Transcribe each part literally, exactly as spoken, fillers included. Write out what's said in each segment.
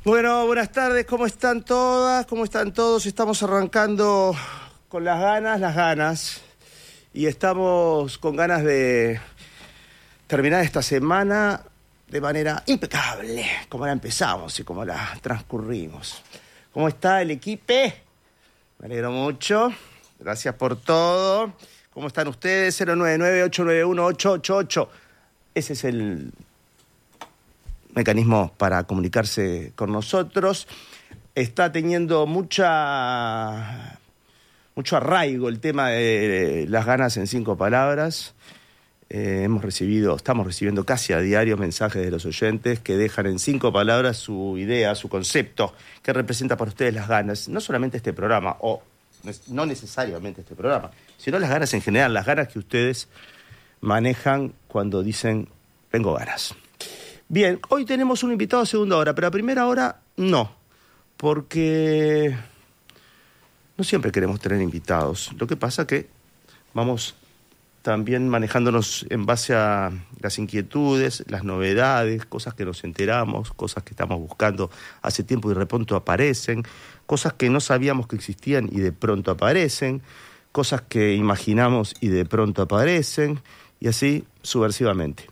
Bueno, buenas tardes, ¿cómo están todas? ¿Cómo están todos? Estamos arrancando con las ganas, las ganas. Y estamos con ganas de terminar esta semana de manera impecable, como la empezamos y como la transcurrimos. ¿Cómo está el equipo? Me alegro mucho. Gracias por todo. ¿Cómo están ustedes? cero nueve nueve, ocho nueve uno, ocho ocho ocho. Ese es el mecanismo para comunicarse con nosotros. Está teniendo mucha mucho arraigo el tema de las ganas en cinco palabras. Eh, hemos recibido, estamos recibiendo casi a diario mensajes de los oyentes que dejan en cinco palabras su idea, su concepto, que representa para ustedes las ganas. No solamente este programa, o no necesariamente este programa, sino las ganas en general, las ganas que ustedes manejan cuando dicen, tengo ganas. Bien, hoy tenemos un invitado a segunda hora, pero a primera hora no, porque no siempre queremos tener invitados. Lo que pasa que vamos también manejándonos en base a las inquietudes, las novedades, cosas que nos enteramos, cosas que estamos buscando hace tiempo y de pronto aparecen, cosas que no sabíamos que existían y de pronto aparecen, cosas que imaginamos y de pronto aparecen, y así subversivamente.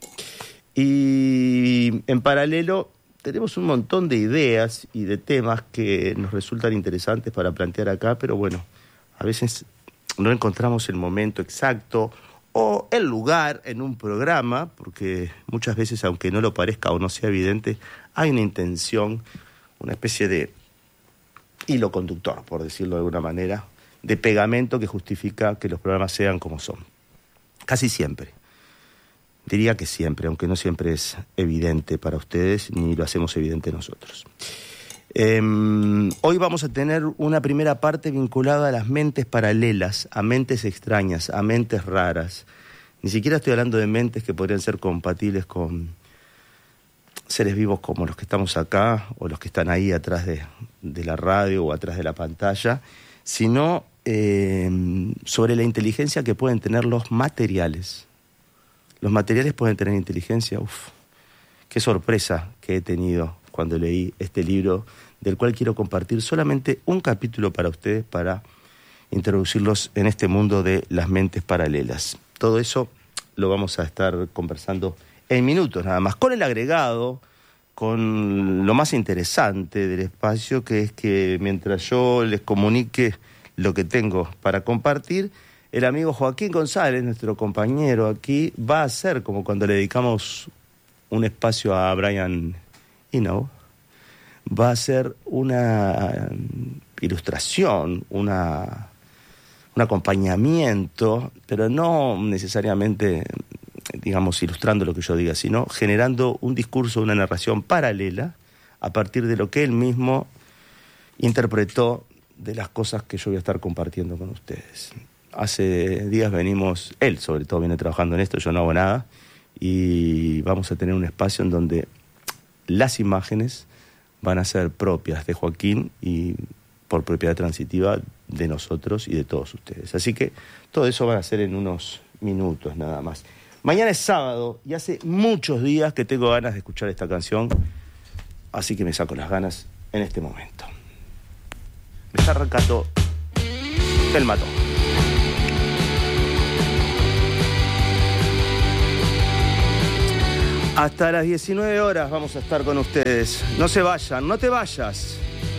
Y en paralelo tenemos un montón de ideas y de temas que nos resultan interesantes para plantear acá, pero bueno, a veces no encontramos el momento exacto o el lugar en un programa, porque muchas veces, aunque no lo parezca o no sea evidente, hay una intención, una especie de hilo conductor, por decirlo de alguna manera, de pegamento que justifica que los programas sean como son. Casi siempre. Diría que siempre, aunque no siempre es evidente para ustedes, ni lo hacemos evidente nosotros. Eh, hoy vamos a tener una primera parte vinculada a las mentes paralelas, a mentes extrañas, a mentes raras. Ni siquiera estoy hablando de mentes que podrían ser compatibles con seres vivos como los que estamos acá, o los que están ahí atrás de, de la radio o atrás de la pantalla, sino eh, sobre la inteligencia que pueden tener los materiales. Los materiales pueden tener inteligencia. Uf, qué sorpresa que he tenido cuando leí este libro, del cual quiero compartir solamente un capítulo para ustedes para introducirlos en este mundo de las mentes paralelas. Todo eso lo vamos a estar conversando en minutos nada más, con el agregado, con lo más interesante del espacio, que es que mientras yo les comunique lo que tengo para compartir, el amigo Joaquín González, nuestro compañero aquí, va a hacer como cuando le dedicamos un espacio a Brian Eno, va a ser una ilustración, una, un acompañamiento, pero no necesariamente, digamos, ilustrando lo que yo diga, sino generando un discurso, una narración paralela a partir de lo que él mismo interpretó de las cosas que yo voy a estar compartiendo con ustedes. Hace días venimos, él sobre todo viene trabajando en esto, yo no hago nada, y vamos a tener un espacio en donde las imágenes van a ser propias de Joaquín y por propiedad transitiva de nosotros y de todos ustedes. Así que todo eso va a ser en unos minutos nada más. Mañana es sábado y hace muchos días que tengo ganas de escuchar esta canción, así que me saco las ganas en este momento. Me está arrancando el matón. Hasta las diecinueve horas vamos a estar con ustedes. No se vayan, no te vayas.